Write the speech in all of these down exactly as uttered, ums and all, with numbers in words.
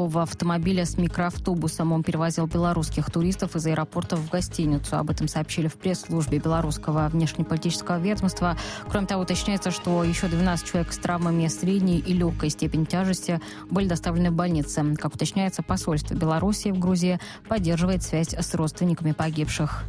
нового автомобиля с микроавтобусом. Он перевозил белорусских туристов из аэропорта в гостиницу. Об этом сообщили в пресс-службе белорусского внешнеполитического ведомства. Кроме того, уточняется, что еще двенадцать человек с травмами средней и легкой степени тяжести были доставлены в больницы. Как уточняется, посольство Беларуси в Грузии поддерживает связь с родственниками погибших.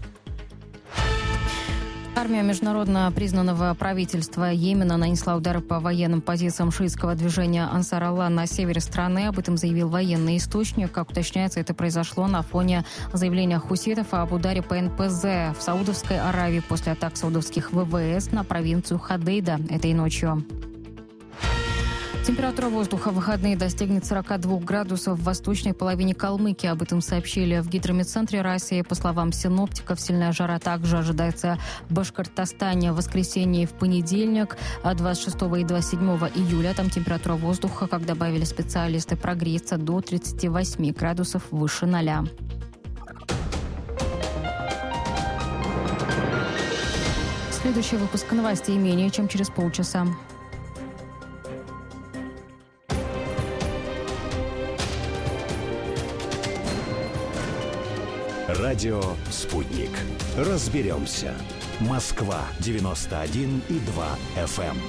Армия международно признанного правительства Йемена нанесла удары по военным позициям шиитского движения Ансар Аллах на севере страны. Об этом заявил военный источник. Как уточняется, это произошло на фоне заявления хуситов об ударе по эн пэ зэ в Саудовской Аравии после атак саудовских вэ вэ эс на провинцию Ходейда этой ночью. Температура воздуха в выходные достигнет сорок два градусов в восточной половине Калмыкии. Об этом сообщили в Гидрометцентре России. По словам синоптиков, сильная жара также ожидается в Башкортостане в воскресенье и в понедельник, двадцать шестого и двадцать седьмого июля. Там температура воздуха, как добавили специалисты, прогреется до тридцати восьми градусов выше ноля. Следующий выпуск новостей менее чем через полчаса. Радио «Спутник». Разберемся. Москва девяносто один и два эф эм.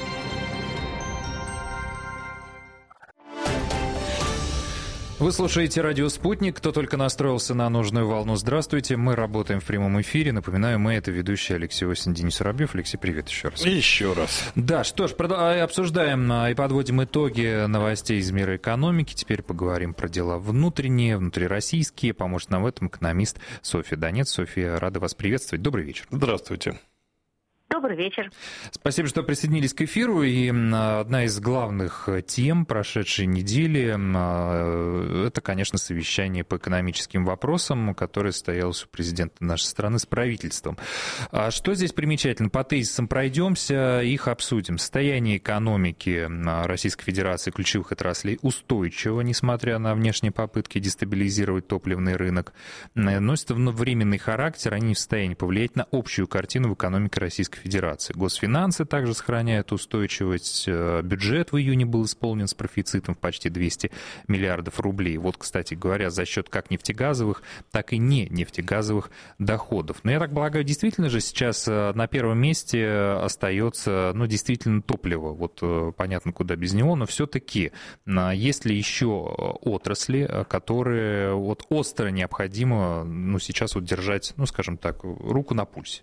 Вы слушаете радио «Спутник». Кто только настроился на нужную волну, здравствуйте. Мы работаем в прямом эфире. Напоминаю, мы — это ведущий Алексей Осин, Денис Воробьев. Алексей, привет еще раз. Еще раз. Да, что ж, обсуждаем и подводим итоги новостей из мира экономики. Теперь поговорим про дела внутренние, внутрироссийские. Поможет нам в этом экономист Софья Донец. Софья, рада вас приветствовать. Добрый вечер. Здравствуйте. Добрый вечер. Спасибо, что присоединились к эфиру. И одна из главных тем прошедшей недели — это, конечно, совещание по экономическим вопросам, которое состоялось у президента нашей страны с правительством. А что здесь примечательно? По тезисам пройдемся, их обсудим. Состояние экономики Российской Федерации, ключевых отраслей устойчиво, несмотря на внешние попытки дестабилизировать топливный рынок. Носят временный характер, они не в состоянии повлиять на общую картину в экономике Российской Федерации. Госфинансы также сохраняют устойчивость. Бюджет в июне был исполнен с профицитом в почти двести миллиардов рублей. Вот, кстати говоря, за счет как нефтегазовых, так и не нефтегазовых доходов. Но я так полагаю, действительно же сейчас на первом месте остается, ну, действительно топливо. Вот понятно, куда без него, но все-таки есть ли еще отрасли, которые вот остро необходимо, ну, сейчас вот держать, ну, скажем так, руку на пульсе?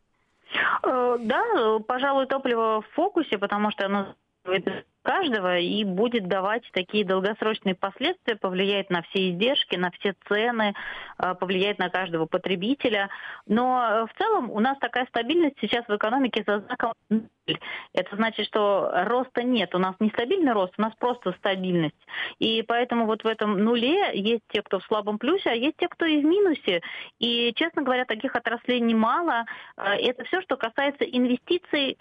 Да, пожалуй, топливо в фокусе, потому что оно каждого и будет давать такие долгосрочные последствия, повлияет на все издержки, на все цены, повлияет на каждого потребителя. Но в целом у нас такая стабильность сейчас в экономике за знаком ноль. Это значит, что роста нет. У нас не стабильный рост, у нас просто стабильность. И поэтому вот в этом нуле есть те, кто в слабом плюсе, а есть те, кто и в минусе. И, честно говоря, таких отраслей немало. Это все, что касается инвестиций,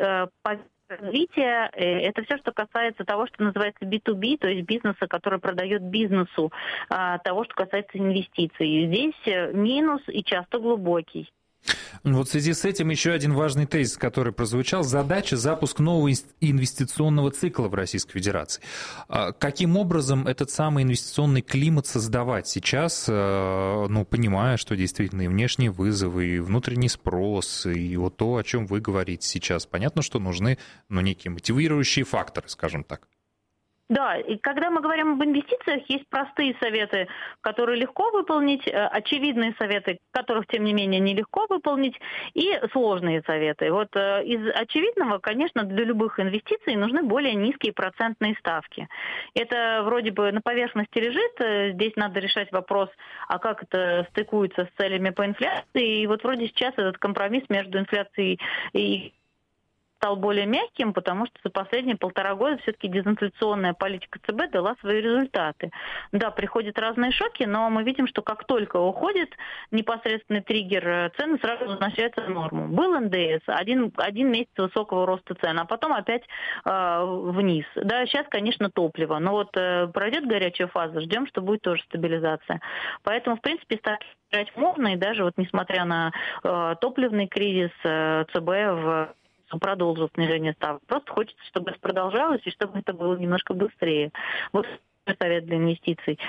развития, это все, что касается того, что называется би ту би, то есть бизнеса, который продает бизнесу, того, что касается инвестиций. Здесь минус и часто глубокий. Вот в связи с этим еще один важный тезис, который прозвучал: задача — запуск нового инвестиционного цикла в Российской Федерации. Каким образом этот самый инвестиционный климат создавать сейчас, ну, понимая, что действительно и внешние вызовы, и внутренний спрос, и вот то, о чем вы говорите сейчас? Понятно, что нужны, ну, некие мотивирующие факторы, скажем так. Да, и когда мы говорим об инвестициях, есть простые советы, которые легко выполнить, очевидные советы, которых, тем не менее, нелегко выполнить, и сложные советы. Вот из очевидного, конечно, для любых инвестиций нужны более низкие процентные ставки. Это вроде бы на поверхности лежит, здесь надо решать вопрос, а как это стыкуется с целями по инфляции, и вот вроде сейчас этот компромисс между инфляцией и стал более мягким, потому что за последние полтора года все-таки дезинфляционная политика ЦБ дала свои результаты. Да, приходят разные шоки, но мы видим, что как только уходит непосредственный триггер, цены сразу возвращаются в норму. Был эн дэ эс, один, один месяц высокого роста цен, а потом опять э, вниз. Да, сейчас, конечно, топливо, но вот э, пройдет горячая фаза, ждем, что будет тоже стабилизация. Поэтому, в принципе, ставки играть можно, и даже вот несмотря на э, топливный кризис, э, ЦБ в продолжил снижение ставок. Просто хочется, чтобы это продолжалось и чтобы это было немножко быстрее. Вот совет для инвестиций.